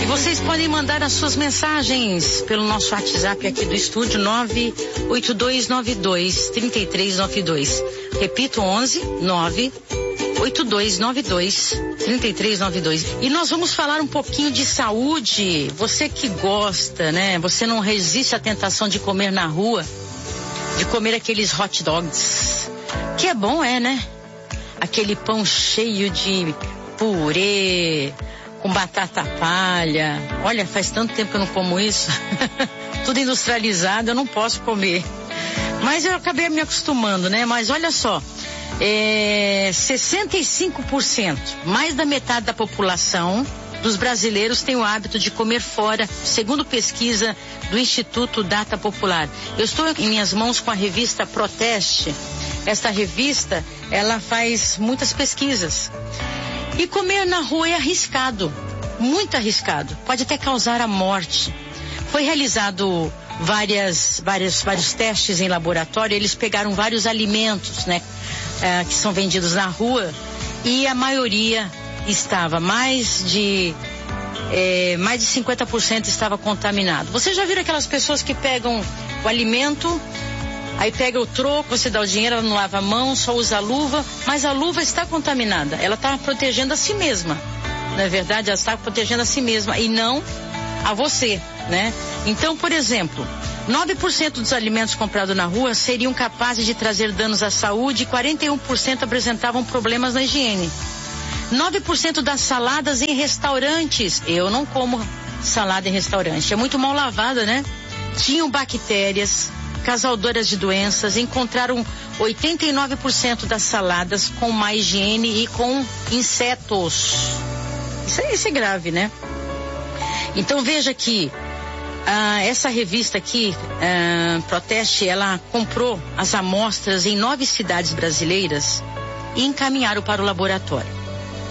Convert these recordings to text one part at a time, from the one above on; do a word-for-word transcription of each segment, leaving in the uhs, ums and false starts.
Vocês podem mandar as suas mensagens pelo nosso WhatsApp aqui do estúdio nove oito dois nove dois três três nove dois. Repito, onze nove oito dois nove dois três três nove dois. E nós vamos falar um pouquinho de saúde. Você que gosta, né? Você não resiste à tentação de comer na rua, de comer aqueles hot dogs. Que é bom, é, né? Aquele pão cheio de purê, com batata palha. Olha, faz tanto tempo que eu não como isso. Tudo industrializado, eu não posso comer. Mas eu acabei me acostumando, né? Mas olha só, é, sessenta e cinco por cento, mais da metade da população dos brasileiros tem o hábito de comer fora, segundo pesquisa do Instituto Data Popular. Eu estou em minhas mãos com a revista Proteste. Esta revista, ela faz muitas pesquisas. E comer na rua é arriscado, muito arriscado. Pode até causar a morte. Foi realizado várias, várias, vários testes em laboratório. Eles pegaram vários alimentos, né, eh, que são vendidos na rua, e a maioria estava mais de eh, mais de cinquenta por cento estava contaminado. Vocês já viram aquelas pessoas que pegam o alimento, aí pega o troco, você dá o dinheiro, ela não lava a mão, só usa a luva, mas a luva está contaminada. Ela está protegendo a si mesma. Não é verdade? Ela está protegendo a si mesma e não a você, né? Então, por exemplo, nove por cento dos alimentos comprados na rua seriam capazes de trazer danos à saúde e quarenta e um por cento apresentavam problemas na higiene. nove por cento das saladas em restaurantes, eu não como salada em restaurante, é muito mal lavada, né? Tinham bactérias causadoras de doenças. Encontraram oitenta e nove por cento das saladas com má higiene e com insetos. Isso é, isso é grave, né? Então veja que ah, essa revista aqui, ah, Proteste, ela comprou as amostras em nove cidades brasileiras e encaminharam para o laboratório.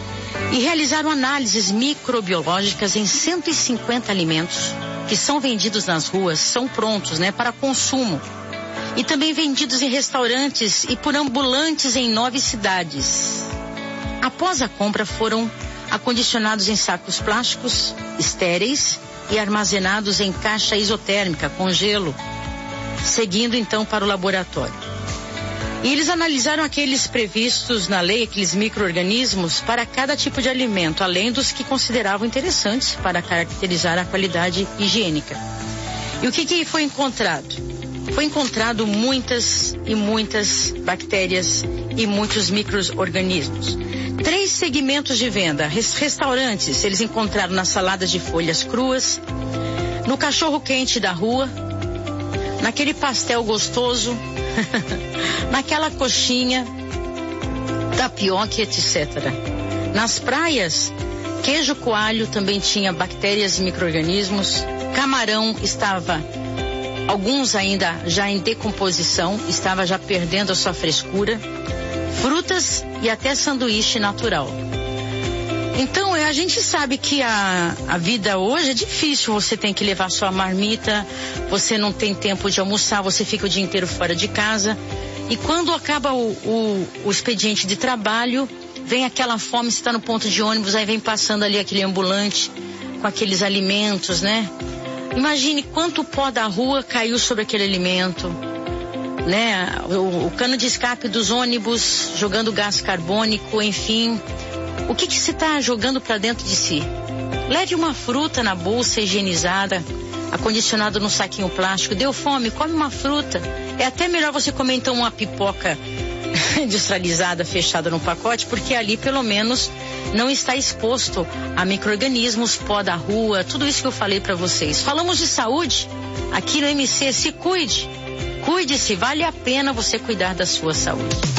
E realizaram análises microbiológicas em cento e cinquenta alimentos que são vendidos nas ruas, são prontos, né, para consumo. E também vendidos em restaurantes e por ambulantes em nove cidades. Após a compra, foram acondicionados em sacos plásticos estéreis e armazenados em caixa isotérmica com gelo, seguindo então para o laboratório. E eles analisaram aqueles previstos na lei, aqueles micro-organismos, para cada tipo de alimento, além dos que consideravam interessantes para caracterizar a qualidade higiênica. E o que que foi encontrado? Foi encontrado muitas e muitas bactérias e muitos micro-organismos. Três segmentos de venda. Restaurantes, eles encontraram nas saladas de folhas cruas, no cachorro-quente da rua, naquele pastel gostoso, naquela coxinha, tapioca, etcétera. Nas praias, queijo coalho também tinha bactérias e micro-organismos. Camarão estava, alguns ainda já em decomposição, estava já perdendo a sua frescura. Frutas e até sanduíche natural. Então, a gente sabe que a, a vida hoje é difícil. Você tem que levar sua marmita, você não tem tempo de almoçar, você fica o dia inteiro fora de casa. E quando acaba o, o, o expediente de trabalho, vem aquela fome, você está no ponto de ônibus, aí vem passando ali aquele ambulante com aqueles alimentos, né? Imagine quanto pó da rua caiu sobre aquele alimento, né? O, o cano de escape dos ônibus jogando gás carbônico, enfim. O que que você está jogando para dentro de si? Leve uma fruta na bolsa higienizada, acondicionado num saquinho plástico. Deu fome? Come uma fruta. É até melhor você comer então uma pipoca industrializada, fechada num pacote, porque ali pelo menos não está exposto a micro-organismos, pó da rua, tudo isso que eu falei para vocês. Falamos de saúde aqui no M C. Se cuide, cuide-se, vale a pena você cuidar da sua saúde.